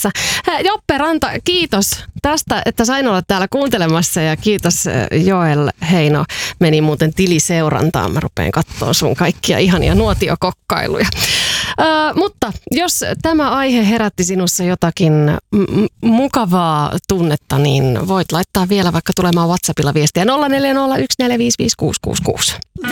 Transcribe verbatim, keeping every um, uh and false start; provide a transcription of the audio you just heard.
kanssa. Joppe Ranta, kiitos tästä, että sain olla täällä kuuntelemassa ja kiitos Joel Heino. Meni muuten tiliseurantaan. Mä rupean katsoa sun kaikkia ihania nuotiokokkailuja. Uh, mutta jos tämä aihe herätti sinussa jotakin m- mukavaa tunnetta, niin voit laittaa vielä vaikka tulemaan WhatsAppilla viestiä nolla neljä nolla yksi neljä viisi viisi kuusi kuusi kuusi.